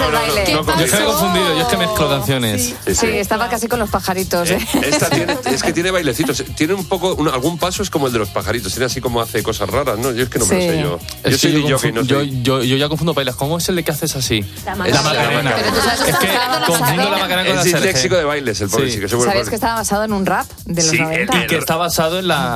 el baile. Yo estoy confundido, yo es que mezclo canciones. Sí, estaba casi con los pajaritos. Esta es que tiene bailecitos. Tiene un poco, algún paso es como el de los pajaritos. Tiene así como hace cosas raras, ¿no? Yo es que no me lo sé yo. Yo soy jockey, no soy. Yo ya confundo bailes. ¿Cómo es el de que haces así? La Macarena. Es que confundo la Macarena con la Es disléxico de bailes, el pobre chico. ¿Sabes que estaba basado en un rap de los 90? Y que está basado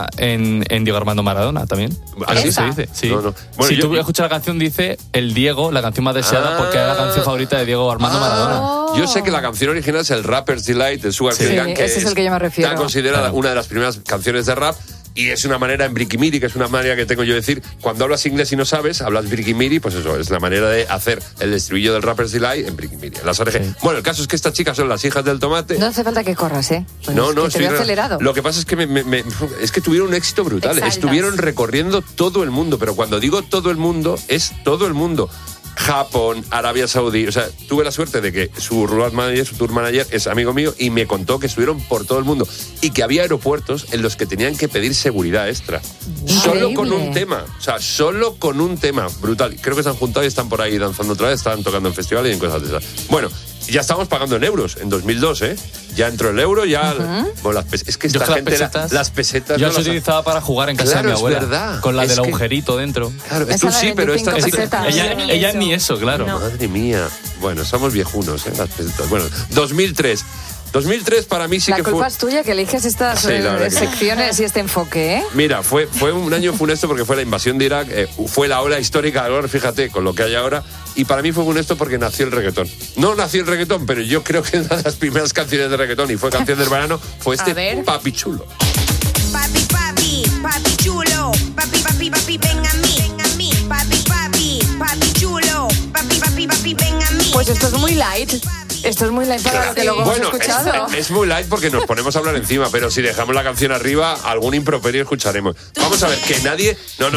en Diego Armando Maradona también. Así se dice. Sí. No. Bueno, si tú escuchas la canción, dice el Diego, la canción más deseada, porque era la canción favorita de Diego Armando Maradona. Yo sé que la canción original es el Rapper's Delight de Sugar Hill Gang, que ese es el que yo me refiero. Está considerada una de las primeras canciones de rap. Y es una manera en briquimiri, que es una manera que tengo yo de decir, cuando hablas inglés y no sabes, hablas briquimiri, pues eso, es la manera de hacer el estribillo del Rapper's Delight en briquimiri, en las orejas. Sí. Bueno, el caso es que estas chicas son las hijas del tomate. No hace falta que corras, Pues no, te veo acelerado. Lo que pasa es que es que tuvieron un éxito brutal. Estuvieron recorriendo todo el mundo, pero cuando digo todo el mundo, es todo el mundo. Japón, Arabia Saudí, o sea, tuve la suerte de que su road manager, su tour manager es amigo mío y me contó que estuvieron por todo el mundo y que había aeropuertos en los que tenían que pedir seguridad extra. Solo con un tema, solo con un tema, brutal. Creo que se han juntado y están por ahí danzando otra vez, estaban tocando en festivales y en cosas de esas. Bueno, ya estamos pagando en euros, en 2002, Ya entró el euro, ya... Bueno, es que esta gente, las pesetas... Yo las utilizaba para jugar en casa de mi abuela. Es verdad. Con la del agujerito dentro. Claro, tú sí, pero esta chica... Ella ni eso, claro. No. Madre mía. Bueno, somos viejunos, las pesetas. Bueno, 2003. 2003 para mí sí que fue... La culpa es tuya que eliges estas secciones y este enfoque, Mira, fue un año funesto porque fue la invasión de Irak, fue la ola histórica de ahora, fíjate, con lo que hay ahora, y para mí fue funesto porque nació el reggaetón. No nació el reggaetón, pero yo creo que una de las primeras canciones de reggaetón, y fue canción del verano, fue Papi Chulo. Papi, papi, papi chulo, papi, papi, papi, ven a mí, papi, papi, papi chulo, papi, papi, papi, ven a mí. Pues esto es muy light. Esto es muy light para lo que luego hemos escuchado. Es muy light porque nos ponemos a hablar encima, pero si dejamos la canción arriba, algún improperio escucharemos. Vamos a ver, que nadie... No.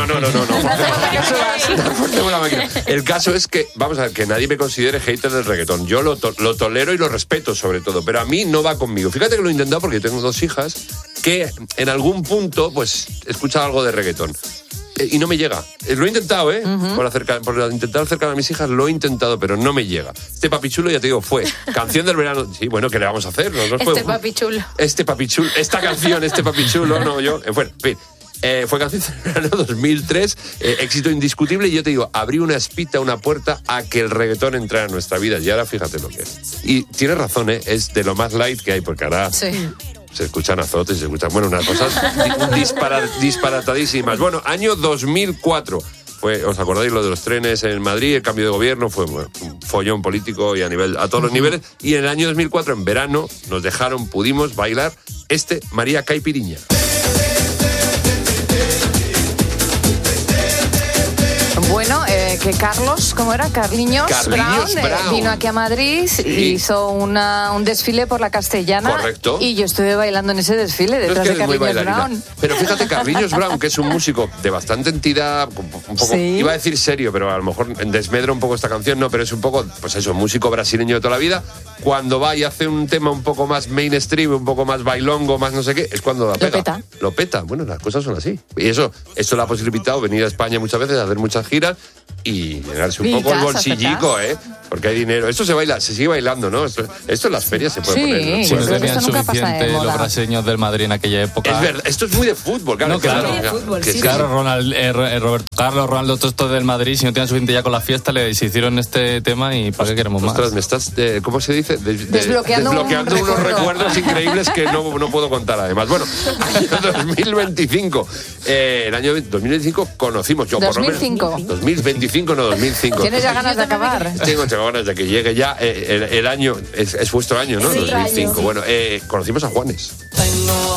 Forcemos la máquina. El caso es que, vamos a ver, que nadie me considere hater del reggaetón. Yo lo tolero y lo respeto sobre todo, pero a mí no va conmigo. Fíjate que lo he intentado porque tengo 2 hijas que en algún punto, pues, escuchan algo de reggaetón. Y no me llega. Lo he intentado, por intentar acercar a mis hijas, lo he intentado, pero no me llega. Este Papi Chulo, ya te digo, fue canción del verano. Sí, bueno, ¿qué le vamos a hacer? Papi Chulo. Este Papi Chulo. Esta canción, este Papi Chulo, no, yo. Bueno, en fin. Fue canción del verano 2003, éxito indiscutible, y yo te digo, abrí una espita, una puerta a que el reggaetón entrara en nuestra vida, y ahora fíjate lo que es. Y tienes razón, es de lo más light que hay, porque ahora... Sí. Se escuchan azotes, se escuchan, unas cosas disparatadísimas. Bueno, año 2004. ¿Os acordáis lo de los trenes en Madrid? El cambio de gobierno fue un follón político y a todos los niveles. Y en el año 2004, en verano, pudimos bailar María Caipiriña. Bueno, que Carlos, ¿cómo era? Carliños Brown vino aquí a Madrid y hizo un desfile por la Castellana. Correcto. Y yo estuve bailando en ese desfile detrás de Carliños Brown. Pero fíjate, Carliños Brown, que es un músico de bastante entidad, un poco, iba a decir serio, pero a lo mejor desmedra un poco esta canción, no, pero es un poco, pues eso, músico brasileño de toda la vida. Cuando va y hace un tema un poco más mainstream, un poco más bailongo, más no sé qué, es cuando la pega. Lo peta. Bueno, las cosas son así. Y eso le ha posibilitado venir a España muchas veces, a hacer muchas giras y llenarse un poco el bolsillico, porque hay dinero. Esto se sigue bailando, ¿no? Esto en las ferias se puede poner, ¿no? Si no tenían suficiente los brasileños del Madrid en aquella época. Es verdad, esto es muy de fútbol, claro. No, claro. Claro, Roberto Carlos, Ronaldo, todo esto del Madrid, si no tenían suficiente ya con la fiesta, se hicieron este tema y ¿para qué queremos más? Ostras, me estás, ¿cómo se dice? Desbloqueando unos recuerdos increíbles que no puedo contar además. Bueno, año 2025. El año 2025 conocimos yo, 2005. Por lo menos. 2025, no 2005. ¿Tienes ya ganas de acabar? Tengo ganas de que llegue ya el año, es vuestro año, ¿no? 2005. Año. Bueno, conocimos a Juanes. Tengo